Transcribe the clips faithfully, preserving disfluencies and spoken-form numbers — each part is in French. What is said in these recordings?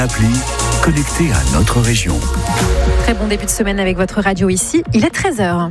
Appli connecté à notre région. Très bon début de semaine avec votre radio ici. Il est treize heures.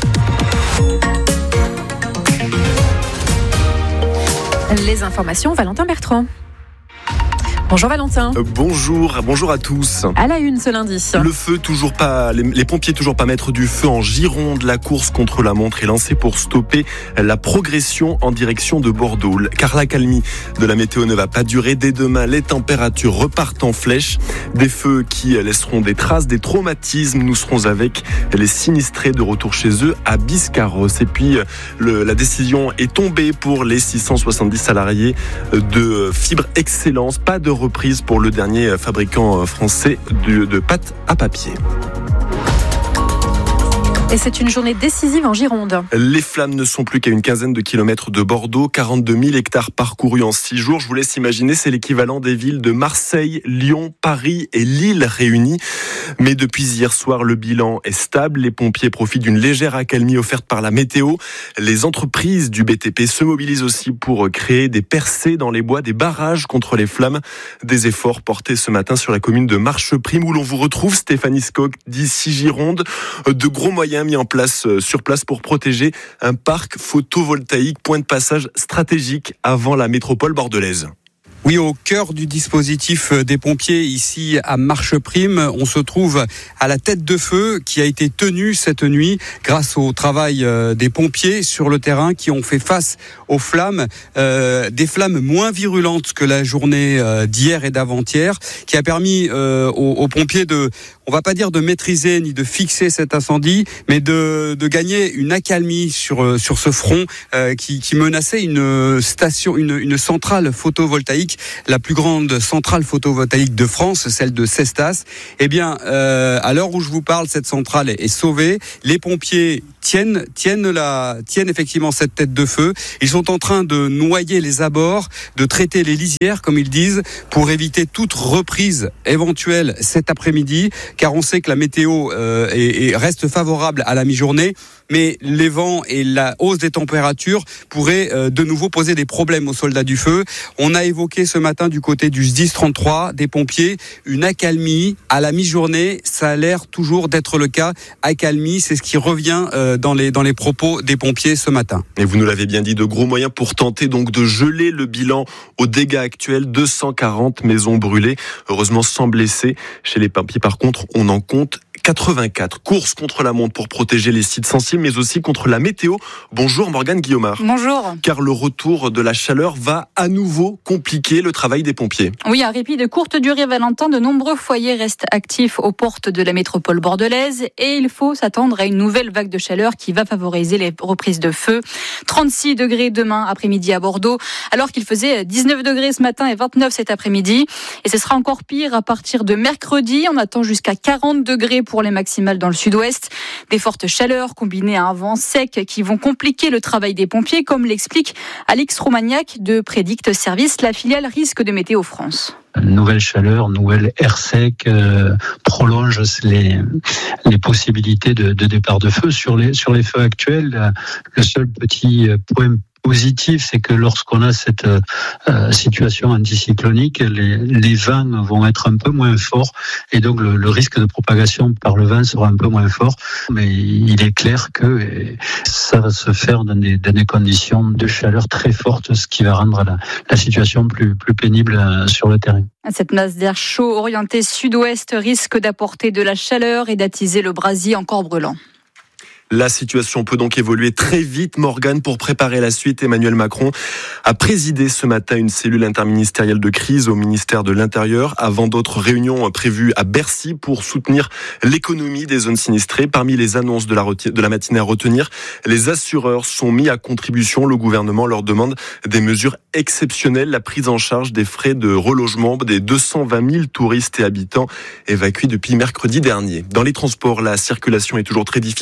Les informations, Valentin Bertrand. Bonjour Valentin. Euh, bonjour, bonjour à tous. À la une ce lundi. Le feu toujours pas, les, les pompiers toujours pas maîtres du feu en Gironde. La course contre la montre est lancée pour stopper la progression en direction de Bordeaux. Car l'accalmie de la météo ne va pas durer. Dès demain, les températures repartent en flèche. Des feux qui laisseront des traces, des traumatismes. Nous serons avec les sinistrés de retour chez eux à Biscarrosse. Et puis, le, la décision est tombée pour les six cent soixante-dix salariés de Fibre Excellence. Pas de reprise pour le dernier fabricant français de, de pâte à papier. Et c'est une journée décisive en Gironde. Les flammes ne sont plus qu'à une quinzaine de kilomètres de Bordeaux, quarante-deux mille hectares parcourus en six jours. Je vous laisse imaginer, c'est l'équivalent des villes de Marseille, Lyon, Paris et Lille réunies. Mais depuis hier soir, le bilan est stable. Les pompiers profitent d'une légère accalmie offerte par la météo. Les entreprises du B T P se mobilisent aussi pour créer des percées dans les bois, des barrages contre les flammes. Des efforts portés ce matin sur la commune de Marcheprime où l'on vous retrouve, Stéphanie Scott d'ici Gironde. De gros moyens mis en place sur place pour protéger un parc photovoltaïque, point de passage stratégique avant la métropole bordelaise. Oui, au cœur du dispositif des pompiers ici à Marcheprime, on se trouve à la tête de feu qui a été tenue cette nuit grâce au travail des pompiers sur le terrain qui ont fait face aux flammes, euh, des flammes moins virulentes que la journée d'hier et d'avant-hier, qui a permis euh, aux, aux pompiers de, on va pas dire de maîtriser ni de fixer cet incendie, mais de, de gagner une accalmie sur sur ce front euh, qui, qui menaçait une station, une, une centrale photovoltaïque. La plus grande centrale photovoltaïque de France, celle de Cestas. Eh bien, euh, à l'heure où je vous parle, cette centrale est, est sauvée. Les pompiers tiennent, tiennent, la, tiennent effectivement cette tête de feu. Ils sont en train de noyer les abords, de traiter les lisières, comme ils disent, pour éviter toute reprise éventuelle cet après-midi, car on sait que la météo euh, est, est, reste favorable à la mi-journée. Mais les vents et la hausse des températures pourraient euh, de nouveau poser des problèmes aux soldats du feu. On a évoqué ce matin du côté du S D I S trente-trois des pompiers une accalmie à la mi-journée. Ça a l'air toujours d'être le cas. Accalmie, c'est ce qui revient euh, dans les dans les propos des pompiers ce matin. Et vous nous l'avez bien dit, de gros moyens pour tenter donc de geler le bilan aux dégâts actuels. deux cent quarante maisons brûlées, heureusement sans blessés. Chez les pompiers, par contre, on en compte quatre-vingt-quatre. Course contre la montre pour protéger les sites sensibles, mais aussi contre la météo. Bonjour Morgane Guillaumard. Bonjour. Car le retour de la chaleur va à nouveau compliquer le travail des pompiers. Oui, à répit de courte durée, Valentin, de nombreux foyers restent actifs aux portes de la métropole bordelaise et il faut s'attendre à une nouvelle vague de chaleur qui va favoriser les reprises de feu. trente-six degrés demain après-midi à Bordeaux, alors qu'il faisait dix-neuf degrés ce matin et vingt-neuf cet après-midi. Et ce sera encore pire à partir de mercredi. On attend jusqu'à quarante degrés pour les maximales dans le sud-ouest. Des fortes chaleurs combinées à un vent sec qui vont compliquer le travail des pompiers, comme l'explique Alix Romagnac de Prédicte Service, la filiale risque de Météo France. Nouvelle chaleur, nouvelle air sec euh, prolonge les, les possibilités de, de départ de feu. Sur les, sur les feux actuels, le seul petit point positif, c'est que lorsqu'on a cette euh, situation anticyclonique, les, les vents vont être un peu moins forts et donc le, le risque de propagation par le vent sera un peu moins fort. Mais il est clair que ça va se faire dans des, dans des conditions de chaleur très fortes, ce qui va rendre la, la situation plus, plus pénible sur le terrain. Cette masse d'air chaud orientée sud-ouest risque d'apporter de la chaleur et d'attiser le brasier encore brûlant. La situation peut donc évoluer très vite, Morgane. Pour préparer la suite, Emmanuel Macron a présidé ce matin une cellule interministérielle de crise au ministère de l'Intérieur, avant d'autres réunions prévues à Bercy pour soutenir l'économie des zones sinistrées. Parmi les annonces de la, reti- de la matinée à retenir, les assureurs sont mis à contribution. Le gouvernement leur demande des mesures exceptionnelles, la prise en charge des frais de relogement des deux cent vingt mille touristes et habitants évacués depuis mercredi dernier. Dans les transports, la circulation est toujours très difficile au sud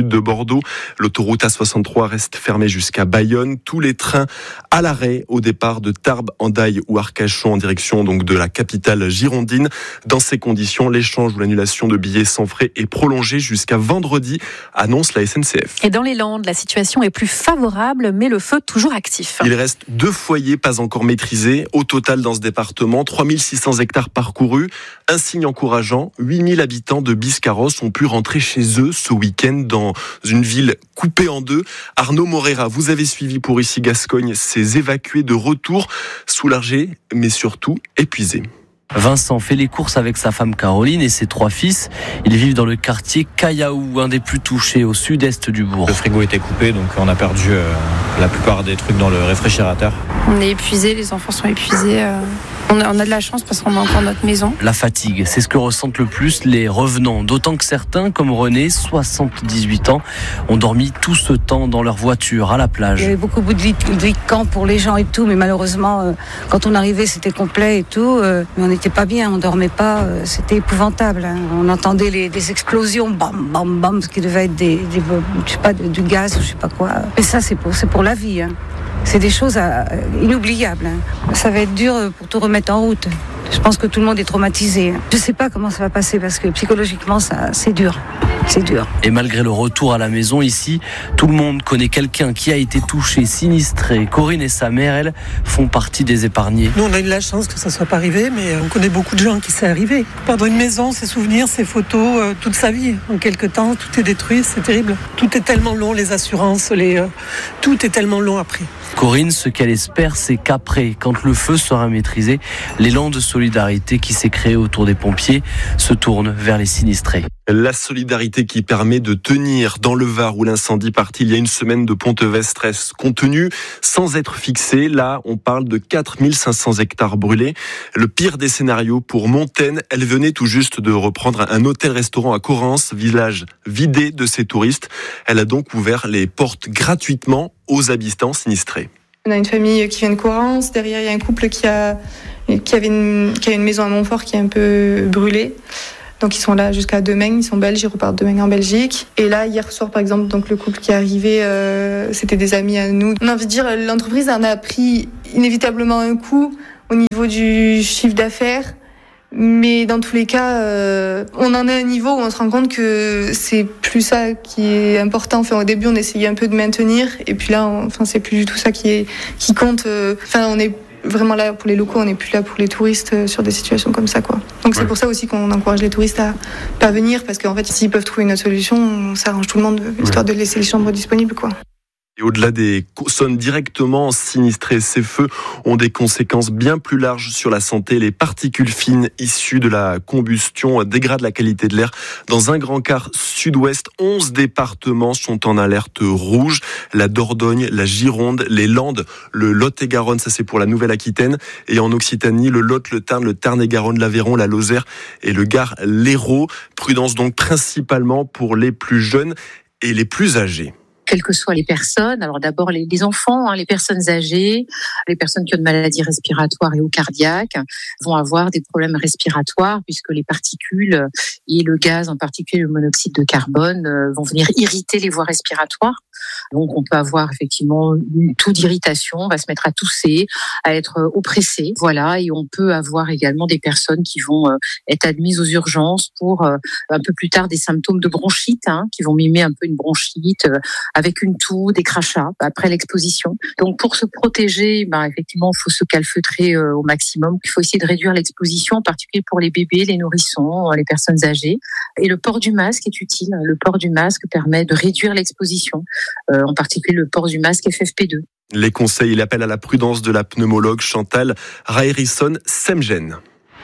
sud de Bordeaux. L'autoroute A soixante-trois reste fermée jusqu'à Bayonne. Tous les trains à l'arrêt au départ de Tarbes, Hendaye ou Arcachon en direction donc de la capitale girondine. Dans ces conditions, l'échange ou l'annulation de billets sans frais est prolongé jusqu'à vendredi, annonce la S N C F. Et dans les Landes, la situation est plus favorable, mais le feu toujours actif. Il reste deux foyers pas encore maîtrisés. Au total, dans ce département, trois mille six cents hectares parcourus. Un signe encourageant, huit mille habitants de Biscarrosse ont pu rentrer chez eux ce week-end dans une ville coupée en deux. Arnaud Morera, vous avez suivi pour Ici Gascogne ces évacués de retour, soulagés, mais surtout épuisés. Vincent fait les courses avec sa femme Caroline et ses trois fils. Ils vivent dans le quartier Cayaou, un des plus touchés au sud-est du bourg. Le frigo était coupé, donc on a perdu euh, la plupart des trucs dans le réfrigérateur. On est épuisés, les enfants sont épuisés. Euh, on, a, on a de la chance parce qu'on a encore notre maison. La fatigue, c'est ce que ressentent le plus les revenants. D'autant que certains, comme René, soixante-dix-huit ans, ont dormi tout ce temps dans leur voiture à la plage. Il y avait beaucoup de lit de camp pour les gens et tout, mais malheureusement, euh, quand on arrivait, c'était complet et tout. Euh, mais on n'était pas bien, on dormait pas, euh, c'était épouvantable. Hein. On entendait les, des explosions, bam, bam, bam, ce qui devait être des, des je sais pas, du gaz, je sais pas quoi. Mais ça, c'est pour, c'est pour la vie. Hein. C'est des choses à, inoubliables. Hein. Ça va être dur pour tout remettre en route. Je pense que tout le monde est traumatisé. Je ne sais pas comment ça va passer parce que psychologiquement, ça, c'est dur. C'est dur. Et malgré le retour à la maison ici, tout le monde connaît quelqu'un qui a été touché, sinistré. Corinne et sa mère, elles, font partie des épargnés. Nous, on a eu la chance que ça ne soit pas arrivé, mais on connaît beaucoup de gens qui s'est arrivé. Perdre une maison, ses souvenirs, ses photos, euh, toute sa vie. En quelque temps, tout est détruit, c'est terrible. Tout est tellement long, les assurances, les, euh, tout est tellement long après. Corinne, ce qu'elle espère, c'est qu'après, quand le feu sera maîtrisé, l'élan de solidarité qui s'est créé autour des pompiers se tourne vers les sinistrés. La solidarité qui permet de tenir dans le Var où l'incendie parti il y a une semaine de Pontevestre reste contenu sans être fixé. Là, on parle de quatre mille cinq cents hectares brûlés. Le pire des scénarios pour Montaine, elle venait tout juste de reprendre un hôtel-restaurant à Correns, village vidé de ses touristes. Elle a donc ouvert les portes gratuitement aux habitants sinistrés. On a une famille qui vient de Correns. Derrière, il y a un couple qui a, qui avait une, qui a une maison à Montfort qui est un peu brûlée. Donc ils sont là jusqu'à demain, ils sont belges, ils repartent demain en Belgique. Et là, hier soir par exemple, donc le couple qui est arrivé, euh, c'était des amis à nous. On a envie de dire, l'entreprise en a pris inévitablement un coup au niveau du chiffre d'affaires. Mais dans tous les cas, euh, on en est à un niveau où on se rend compte que c'est plus ça qui est important. Enfin, au début, on essayait un peu de maintenir. Et puis là, on, enfin, c'est plus du tout ça qui, est, qui compte. Enfin, on est vraiment là pour les locaux, on n'est plus là pour les touristes sur des situations comme ça, quoi. Donc ouais. C'est pour ça aussi qu'on encourage les touristes à pas venir, parce qu'en fait, s'ils peuvent trouver une autre solution, ça arrange tout le monde, histoire ouais. de laisser les chambres disponibles, quoi. Et au-delà des zones directement sinistrées, ces feux ont des conséquences bien plus larges sur la santé. Les particules fines issues de la combustion dégradent la qualité de l'air. Dans un grand quart sud-ouest, onze départements sont en alerte rouge. La Dordogne, la Gironde, les Landes, le Lot-et-Garonne, ça c'est pour la Nouvelle-Aquitaine. Et en Occitanie, le Lot, le Tarn, le Tarn-et-Garonne, l'Aveyron, la Lozère et le Gard, l'Hérault. Prudence donc principalement pour les plus jeunes et les plus âgés. Quelles que soient les personnes, alors d'abord les, les enfants, hein, les personnes âgées, les personnes qui ont de maladies respiratoires et ou cardiaques vont avoir des problèmes respiratoires puisque les particules et le gaz, en particulier le monoxyde de carbone, euh, vont venir irriter les voies respiratoires. Donc on peut avoir effectivement une toux d'irritation, on va se mettre à tousser, à être oppressé, voilà, et on peut avoir également des personnes qui vont euh, être admises aux urgences pour euh, un peu plus tard des symptômes de bronchite, hein, qui vont mimer un peu une bronchite. Euh, avec une toux, des crachats après l'exposition. Donc pour se protéger, ben effectivement, il faut se calfeutrer euh, au maximum. Il faut essayer de réduire l'exposition, en particulier pour les bébés, les nourrissons, les personnes âgées. Et le port du masque est utile. Le port du masque permet de réduire l'exposition, euh, en particulier le port du masque F F P deux. Les conseils et l'appel à la prudence de la pneumologue Chantal Raerisson-Semgen.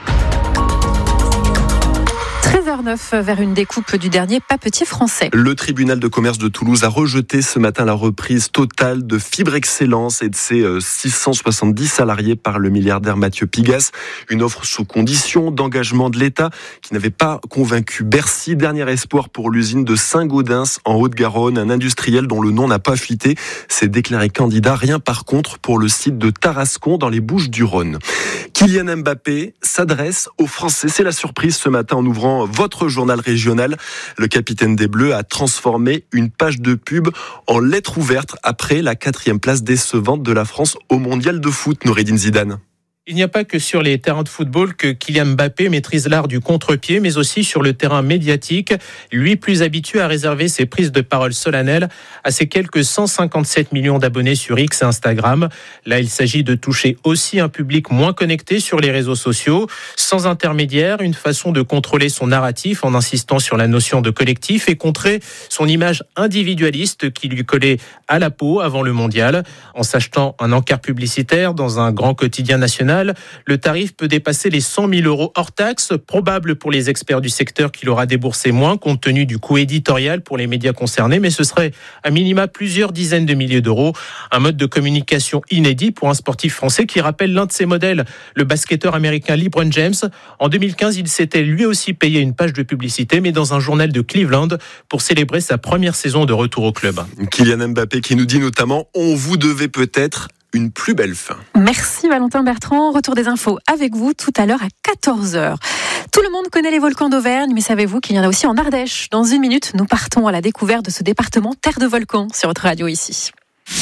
treize heures neuf vers une découpe du dernier papetier français. Le tribunal de commerce de Toulouse a rejeté ce matin la reprise totale de Fibre Excellence et de ses six cent soixante-dix salariés par le milliardaire Mathieu Pigasse. Une offre sous condition d'engagement de l'État qui n'avait pas convaincu Bercy. Dernier espoir pour l'usine de Saint-Gaudens en Haute-Garonne. Un industriel dont le nom n'a pas fuité s'est déclaré candidat. Rien par contre pour le site de Tarascon dans les Bouches-du-Rhône. Kylian Mbappé s'adresse aux Français. C'est la surprise ce matin en ouvrant votre notre journal régional, le capitaine des Bleus a transformé une page de pub en lettre ouverte après la quatrième place décevante de la France au mondial de foot. Noureddine Zidane. Il n'y a pas que sur les terrains de football que Kylian Mbappé maîtrise l'art du contre-pied, mais aussi sur le terrain médiatique. Lui, plus habitué à réserver ses prises de parole solennelles à ses quelques cent cinquante-sept millions d'abonnés sur X et Instagram. Là, il s'agit de toucher aussi un public moins connecté sur les réseaux sociaux, sans intermédiaire, une façon de contrôler son narratif en insistant sur la notion de collectif et contrer son image individualiste qui lui collait à la peau avant le mondial. En s'achetant un encart publicitaire dans un grand quotidien national, le tarif peut dépasser les cent mille euros hors taxes, probable pour les experts du secteur qu'il aura déboursé moins compte tenu du coût éditorial pour les médias concernés, mais ce serait à minima plusieurs dizaines de milliers d'euros. Un mode de communication inédit pour un sportif français qui rappelle l'un de ses modèles, le basketteur américain LeBron James. En deux mille quinze, il s'était lui aussi payé une page de publicité, mais dans un journal de Cleveland pour célébrer sa première saison de retour au club. Kylian Mbappé qui nous dit notamment « On vous devait peut-être une plus belle fin ». Merci Valentin Bertrand. Retour des infos avec vous tout à l'heure à quatorze heures. Tout le monde connaît les volcans d'Auvergne, mais savez-vous qu'il y en a aussi en Ardèche ? Dans une minute, nous partons à la découverte de ce département terre de volcans sur votre radio ici.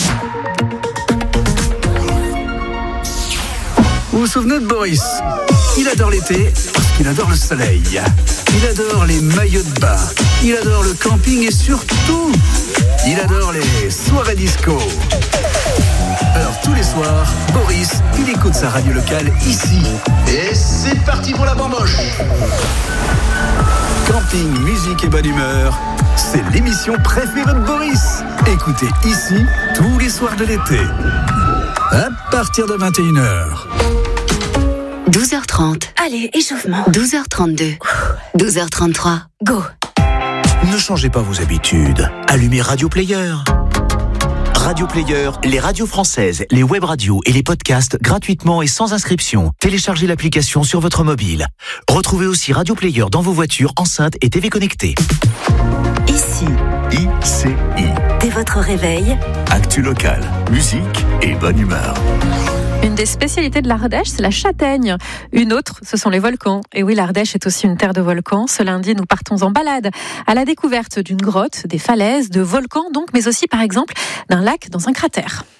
Vous vous souvenez de Boris ? Il adore l'été parce qu'il adore le soleil. Il adore les maillots de bain. Il adore le camping et surtout, il adore les soirées disco. Alors tous les soirs, Boris, il écoute sa radio locale ici. Et c'est parti pour la bamboche. Camping, musique et bonne humeur, c'est l'émission préférée de Boris. Écoutez ici tous les soirs de l'été. À partir de vingt et une heures. douze heures trente. Allez, échauffement. douze heures trente-deux. douze heures trente-trois. Go. Ne changez pas vos habitudes. Allumez Radio Player. Radio Player, les radios françaises, les web radios et les podcasts gratuitement et sans inscription. Téléchargez l'application sur votre mobile. Retrouvez aussi Radio Player dans vos voitures, enceintes et T V connectées. Ici. I C I. Dès votre réveil. Actu locale, musique et bonne humeur. Une des spécialités de l'Ardèche, c'est la châtaigne. Une autre, ce sont les volcans. Et oui, l'Ardèche est aussi une terre de volcans. Ce lundi, nous partons en balade à la découverte d'une grotte, des falaises, de volcans donc, mais aussi par exemple d'un lac dans un cratère.